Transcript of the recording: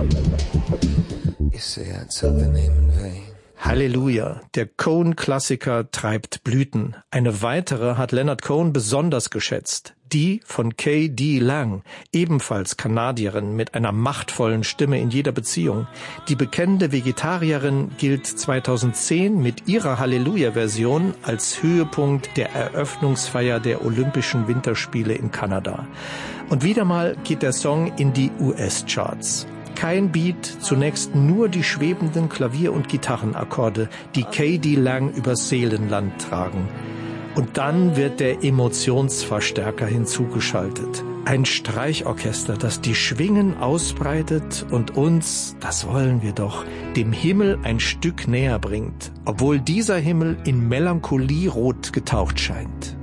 You say I took the name in vain. Halleluja, der Cohen-Klassiker treibt Blüten. Eine weitere hat Leonard Cohen besonders geschätzt. Die von K.D. Lang, ebenfalls Kanadierin mit einer machtvollen Stimme in jeder Beziehung. Die bekennende Vegetarierin gilt 2010 mit ihrer Halleluja-Version als Höhepunkt der Eröffnungsfeier der Olympischen Winterspiele in Kanada. Und wieder mal geht der Song in die US-Charts. Kein Beat, zunächst nur die schwebenden Klavier- und Gitarrenakkorde, die K.D. Lang übers Seelenland tragen. Und dann wird der Emotionsverstärker hinzugeschaltet. Ein Streichorchester, das die Schwingen ausbreitet und uns, das wollen wir doch, dem Himmel ein Stück näher bringt, obwohl dieser Himmel in Melancholierot getaucht scheint.